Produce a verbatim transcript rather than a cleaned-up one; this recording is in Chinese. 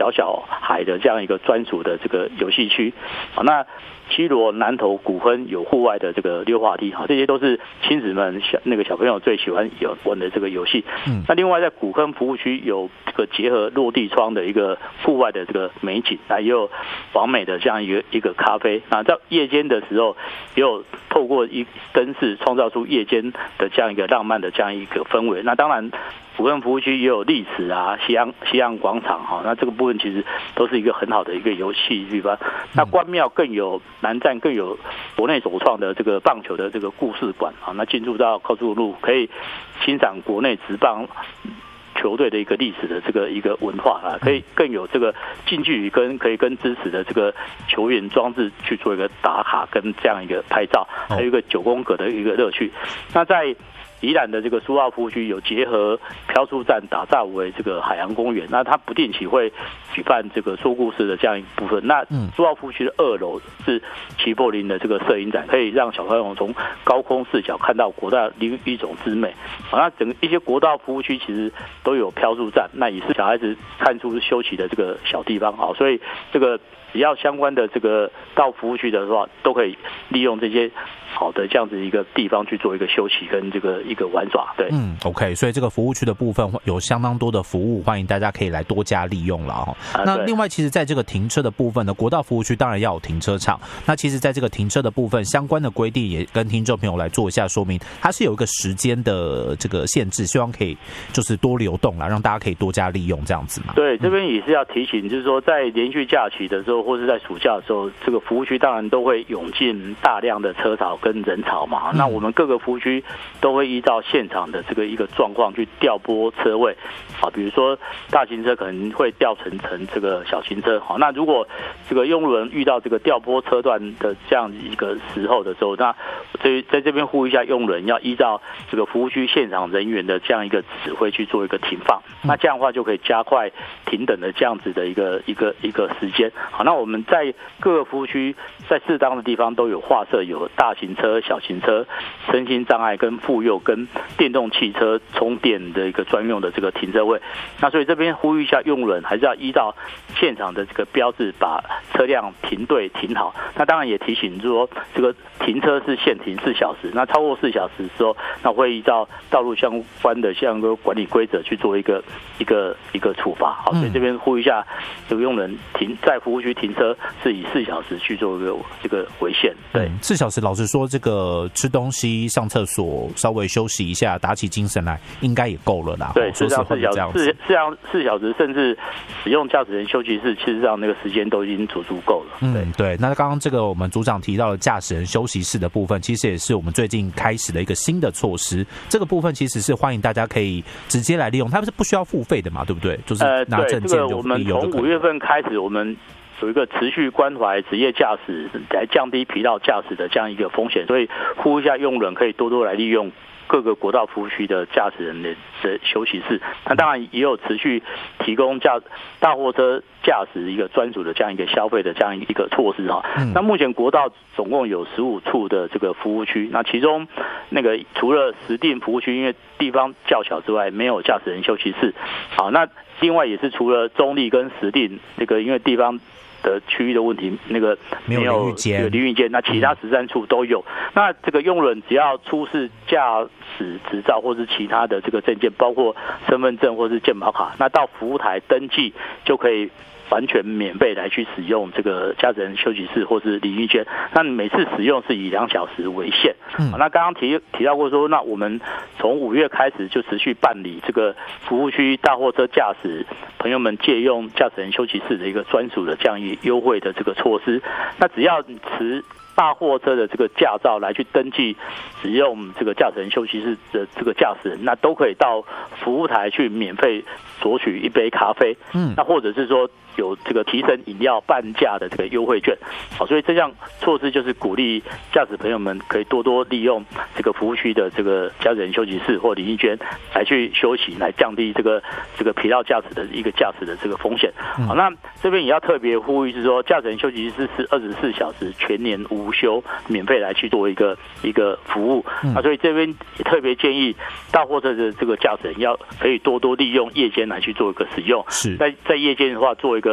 小小孩的这样一个专属的这个游戏区。好，那七罗、南投、古坑有户外的这个溜滑梯，哈，这些都是亲子们小那个小朋友最喜欢有玩的这个游戏。嗯，那另外在古坑服务区有这个结合落地窗的一个户外的这个美景，那也有完美的这样一个一个咖啡。那在夜间的时候，也有透过一灯饰创造出夜间的这样一个浪漫的这样一个氛围。那当然，古坑服务区也有历史啊，西洋西洋广场哈，那这个部分其实都是一个很好的一个游戏地方。那关庙更有南站更有国内首创的这个棒球的这个故事馆啊，那进入到高速路可以欣赏国内职棒球队的一个历史的这个一个文化啊，可以更有这个近距离跟可以跟支持的这个球员装置去做一个打卡跟这样一个拍照，还有一个九宫格的一个乐趣。那在宜兰的这个苏澳服务区有结合漂书站打造为这个海洋公园，那它不定期会举办这个说故事的这样一部分。那苏澳服务区的二楼是齐柏林的这个摄影展，可以让小朋友从高空视角看到国道另一种之美。好，那整个一些国道服务区其实都有漂书站，那也是小孩子看书休息的这个小地方。好，所以这个只要相关的这个到服务区的话，都可以利用这些好的这样子一个地方去做一个休息跟这个一个玩耍。对， 嗯 ，OK， 所以这个服务区的部分有相当多的服务，欢迎大家可以来多加利用了哦。啊、那另外，其实在这个停车的部分呢，国道服务区当然要有停车场。那其实在这个停车的部分，相关的规定也跟听众朋友来做一下说明，它是有一个时间的这个限制，希望可以就是多流动啦，让大家可以多加利用这样子嘛。 对，这边也是要提醒，就是说在连续假期的时候，或是在暑假的时候，这个服务区当然都会涌进大量的车潮跟人潮嘛。那我们各个服务区都会依照现场的这个一个状况去调拨车位，啊，比如说大型车可能会调成成这个小型车，好，那如果这个用路人遇到这个调拨车段的这样一个时候的时候，那这在这边呼吁一下用路人要依照这个服务区现场人员的这样一个指挥去做一个停放，那这样的话就可以加快停等的这样子的一个一个一个时间。好，那我们在各个服务区在适当的地方都有划设有大型车、小型车、身心障碍跟妇幼跟电动汽车充电的一个专用的这个停车位。那所以这边呼吁一下用人还是要依照现场的这个标志把车辆停对停好。那当然也提醒说，这个停车是限停四小时，那超过四小时之后，那会依照道路相关的相关管理规则去做一个一个一个处罚。好，所以这边呼吁一下这个用人停在服务区停车是以四小时去做一个这个为限。对， 四小时，老实说，这个吃东西、上厕所、稍微休息一下、打起精神来，应该也够了啦。 对，事实上四小时，事实上四小时，甚至使用驾驶人休息室，其实上那个时间都已经足足够了。 嗯，对。那刚刚这个我们组长提到的驾驶人休息室的部分，其实也是我们最近开始的一个新的措施。这个部分其实是欢迎大家可以直接来利用，它是不需要付费的嘛，对不对？就是拿证件就呃，对，这个我们从五月份开始，我们有一个持续关怀职业驾驶来降低疲劳驾驶的这样一个风险，所以呼吁一下用人可以多多来利用各个国道服务区的驾驶人的的休息室。那当然也有持续提供驾大货车驾驶一个专属的这样一个消费的这样一个措施哈。那目前国道总共有十五处的这个服务区，那其中那个除了石碇服务区，因为地方较小之外，没有驾驶人休息室。好，那另外也是除了中立跟石碇这个因为地方的区域的问题，那个没有淋浴间，那其他十三处都有。那这个用人只要出示驾驶执照或是其他的这个证件，包括身份证或是健保卡，那到服务台登记就可以完全免费来去使用这个驾驶人休息室或是淋浴间。那每次使用是以两小时为限。嗯，那刚刚提提到过说，那我们从五月开始就持续办理这个服务区大货车驾驶朋友们借用驾驶人休息室的一个专属的这样一优惠的这个措施。那只要持大货车的这个驾照来去登记使用这个驾驶人休息室的这个驾驶人，那都可以到服务台去免费索取一杯咖啡。嗯，那或者是说有这个提神饮料半价的这个优惠券。好，所以这项措施就是鼓励驾驶朋友们可以多多利用这个服务区的这个驾驶人休息室或淋浴间来去休息，来降低这个这个疲劳驾驶的一个驾驶的这个风险。好，那这边也要特别呼吁是说，驾驶人休息室是二十四小时全年无休免费来去做一个一个服务。啊，所以这边也特别建议大货车的这个驾驶人要可以多多利用夜间来去做一个使用。 是在在夜间的话做一个